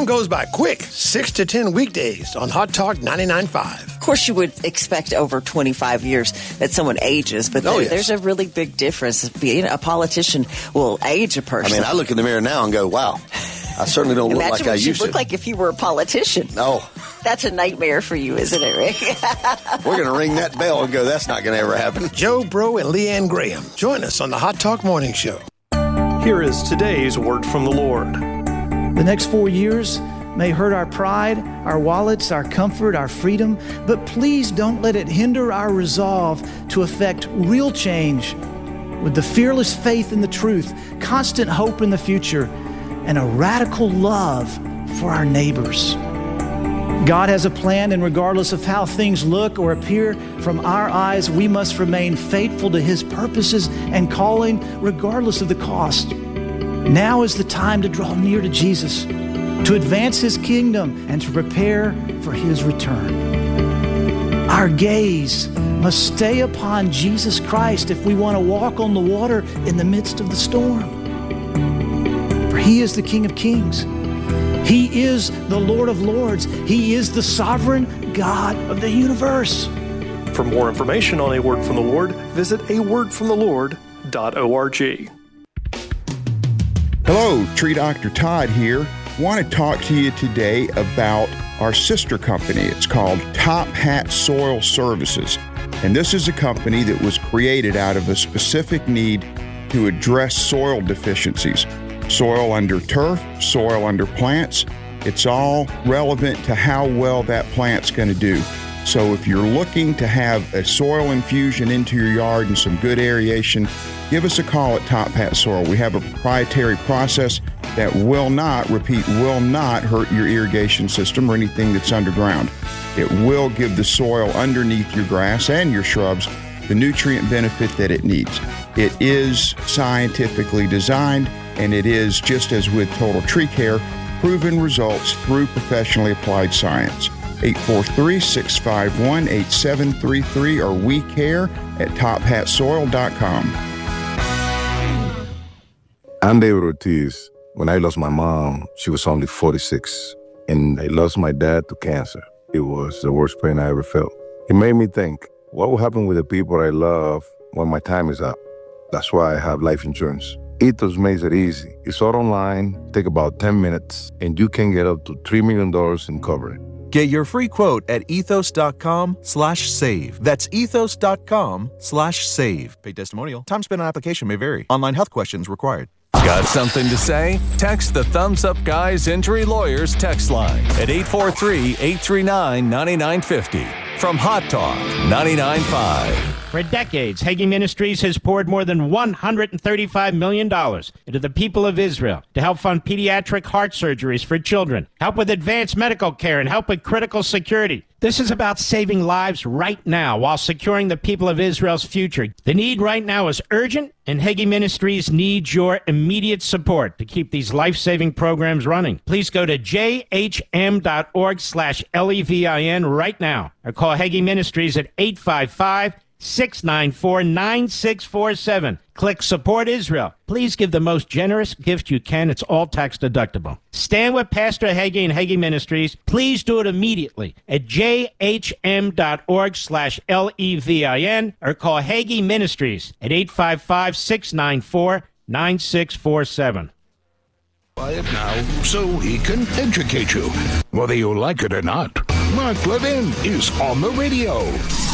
goes by quick, 6 to 10 weekdays on Hot Talk 99.5. Of course, you would expect over 25 years that someone ages, but there's a really big difference. Being a politician will age a person. I mean, I look in the mirror now and go, wow, I certainly don't look like I used to. Imagine what you look like if you were a politician. No. That's a nightmare for you, isn't it, Rick? We're going to ring that bell and go, that's not going to ever happen. Joe Bro and Leanne Graham. Join us on the Hot Talk Morning Show. Here is today's word from the Lord. The next 4 years may hurt our pride, our wallets, our comfort, our freedom, but please don't let it hinder our resolve to effect real change with the fearless faith in the truth, constant hope in the future, and a radical love for our neighbors. God has a plan, and regardless of how things look or appear from our eyes, we must remain faithful to His purposes and calling regardless of the cost. Now is the time to draw near to Jesus, to advance His kingdom, and to prepare for His return. Our gaze must stay upon Jesus Christ if we want to walk on the water in the midst of the storm. For He is the King of Kings. He is the Lord of Lords. He is the sovereign God of the universe. For more information on A Word from the Lord, visit awordfromthelord.org. Hello, Tree Dr. Todd here. Want to talk to you today about our sister company. It's called Top Hat Soil Services. And this is a company that was created out of a specific need to address soil deficiencies. Soil under turf, soil under plants. It's all relevant to how well that plant's going to do. So if you're looking to have a soil infusion into your yard and some good aeration, give us a call at Top Hat Soil. We have a proprietary process that will not hurt your irrigation system or anything that's underground. It will give the soil underneath your grass and your shrubs the nutrient benefit that it needs. It is scientifically designed, and it is, just as with Total Tree Care, proven results through professionally applied science. 843-651-8733 or WeCare@TopHatSoil.com. I'm David Ortiz. When I lost my mom, she was only 46, and I lost my dad to cancer. It was the worst pain I ever felt. It made me think, what will happen with the people I love when my time is up? That's why I have life insurance. Ethos makes it easy. It's all online, take about 10 minutes, and you can get up to $3 million in coverage. Get your free quote at ethos.com/save. That's ethos.com/save. Paid testimonial. Time spent on application may vary. Online health questions required. Got something to say? Text the Thumbs Up Guys Injury Lawyers text line at 843-839-9950. From Hot Talk 99.5. For decades, Hagee Ministries has poured more than $135 million into the people of Israel to help fund pediatric heart surgeries for children, help with advanced medical care, and help with critical security. This is about saving lives right now while securing the people of Israel's future. The need right now is urgent, and Hagee Ministries needs your immediate support to keep these life-saving programs running. Please go to jhm.org/LEVIN right now, or call Hagee Ministries at 855-694-9647. Click Support Israel. Please give the most generous gift you can. It's all tax deductible. Stand with Pastor Hagee and Hagee Ministries. Please do it immediately at jhm.org/LEVIN or call Hagee Ministries at 855-694-9647. Quiet now so he can educate you, whether you like it or not. Mark Levin is on the radio.